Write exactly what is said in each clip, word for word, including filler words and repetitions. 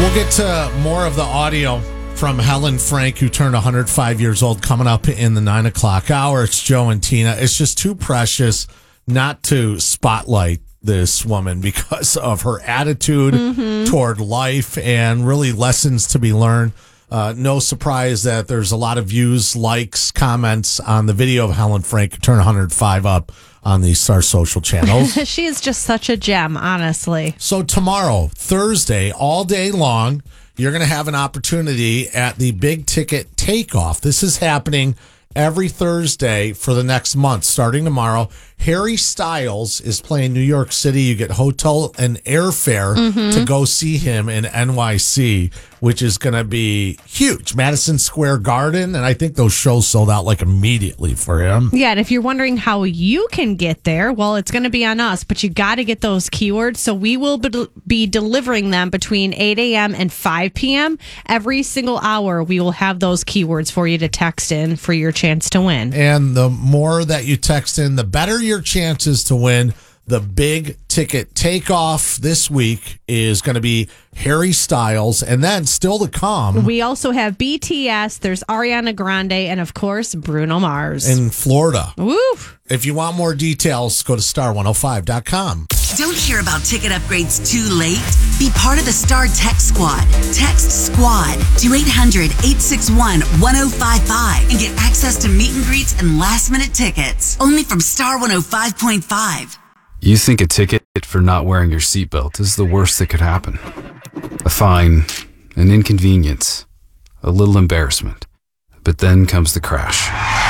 We'll get to more of the audio from Helen Frank, who turned one hundred five years old, coming up in the nine o'clock hour. It's Joe and Tina. It's just too precious not to spotlight this woman because of her attitude mm-hmm. toward life and really lessons to be learned. Uh, no surprise that there's a lot of views, likes, comments on the video of Helen Frank, who turned one hundred five up on the Star Social channels. She is just such a gem, honestly. So tomorrow, Thursday, all day long, you're going to have an opportunity at the Big Ticket Takeoff. This is happening every Thursday for the next month, starting tomorrow. Harry Styles is playing New York City. You get hotel and airfare mm-hmm. to go see him in N Y C, which is going to be huge. Madison Square Garden, and I think those shows sold out like immediately for him. Yeah, and if you're wondering how you can get there, well, it's going to be on us, but you got to get those keywords. So we will be delivering them between eight a.m. and five p.m. Every single hour, we will have those keywords for you to text in for your chance to win. And the more that you text in, the better your chances to win. The Big Ticket Takeoff this week is going to be Harry Styles, and then still to come, we also have B T S, there's Ariana Grande, and of course, Bruno Mars. In Florida. Woo! If you want more details, go to star one oh five dot com. Don't hear about ticket upgrades too late? Be part of the Star Tech Squad. Text SQUAD to eight hundred, eight six one, one oh five five and get access to meet and greets and last-minute tickets. Only from Star one oh five point five. You think a ticket for not wearing your seatbelt is the worst that could happen. A fine, an inconvenience, a little embarrassment. But then comes the crash.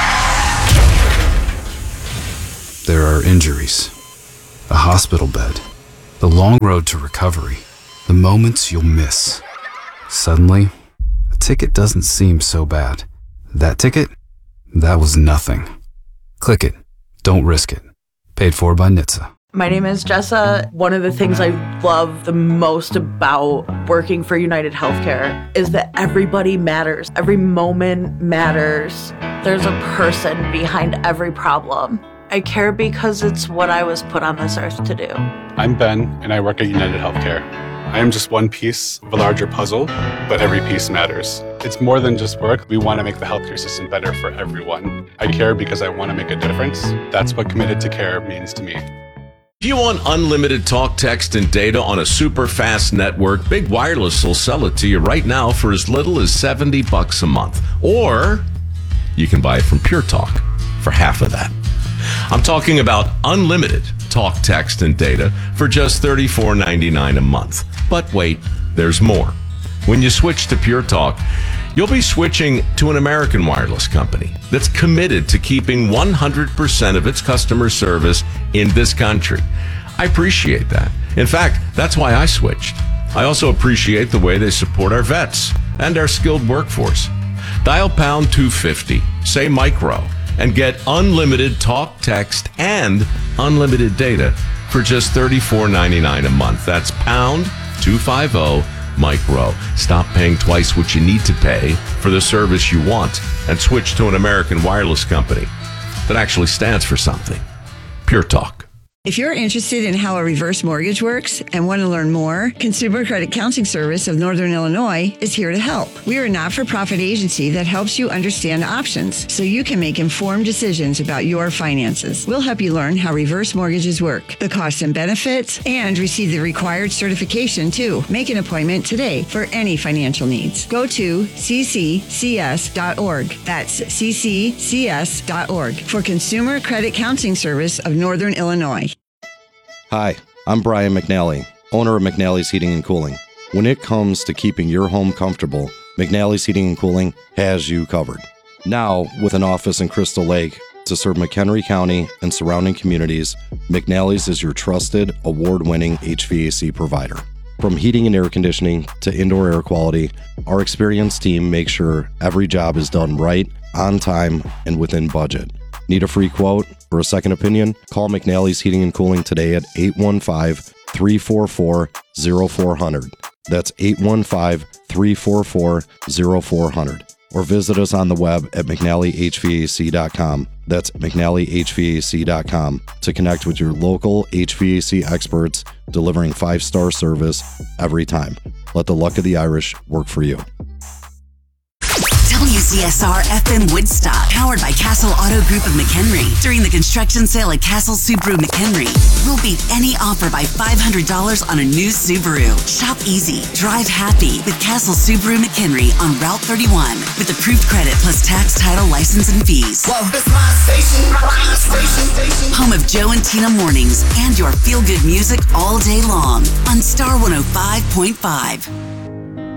There are injuries, a hospital bed, the long road to recovery, the moments you'll miss. Suddenly, a ticket doesn't seem so bad. That ticket? That was nothing. Click it. Don't risk it. Paid for by N H T S A. My name is Jessa. One of the things I love the most about working for United Healthcare is that everybody matters. Every moment matters. There's a person behind every problem. I care because it's what I was put on this earth to do. I'm Ben, and I work at United Healthcare. I am just one piece of a larger puzzle, but every piece matters. It's more than just work. We want to make the healthcare system better for everyone. I care because I want to make a difference. That's what committed to care means to me. If you want unlimited talk, text, and data on a super fast network, Big Wireless will sell it to you right now for as little as seventy bucks a month. Or you can buy it from Pure Talk for half of that. I'm talking about unlimited talk, text, and data for just thirty-four ninety-nine a month. But wait, there's more. When you switch to Pure Talk, you'll be switching to an American wireless company that's committed to keeping one hundred percent of its customer service in this country. I appreciate that. In fact, that's why I switched. I also appreciate the way they support our vets and our skilled workforce. Dial pound two fifty, say micro, and get unlimited talk, text, and unlimited data for just thirty-four ninety-nine a month. That's pound two fifty micro. Stop paying twice what you need to pay for the service you want and switch to an American wireless company that actually stands for something. Pure Talk. If you're interested in how a reverse mortgage works and want to learn more, Consumer Credit Counseling Service of Northern Illinois is here to help. We are a not-for-profit agency that helps you understand options so you can make informed decisions about your finances. We'll help you learn how reverse mortgages work, the costs and benefits, and receive the required certification too. Make an appointment today for any financial needs. Go to c c c s dot org. That's c c c s dot org for Consumer Credit Counseling Service of Northern Illinois. Hi, I'm Brian McNally, owner of McNally's Heating and Cooling. When it comes to keeping your home comfortable, McNally's Heating and Cooling has you covered. Now, with an office in Crystal Lake to serve McHenry County and surrounding communities, McNally's is your trusted, award-winning H V A C provider. From heating and air conditioning to indoor air quality, our experienced team makes sure every job is done right, on time, and within budget. Need a free quote or a second opinion? Call McNally's Heating and Cooling today at eight one five, three four four, zero four zero zero. That's eight one five, three four four, zero four zero zero. Or visit us on the web at mcnally h v a c dot com. That's mcnally h v a c dot com to connect with your local H V A C experts delivering five-star service every time. Let the luck of the Irish work for you. W C S R F M Woodstock, powered by Castle Auto Group of McHenry. During the construction sale at Castle Subaru McHenry, we'll beat any offer by five hundred dollars on a new Subaru. Shop easy, drive happy with Castle Subaru McHenry on Route thirty-one with approved credit plus tax, title, license, and fees. Well, it's my station, my station. Home of Joe and Tina mornings and your feel-good music all day long on Star one oh five point five.